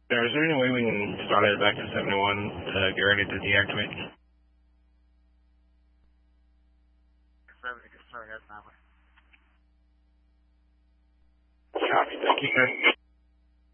Is there any way we can start it back to 71 to get ready to deactivate? Copy, thank you, guys.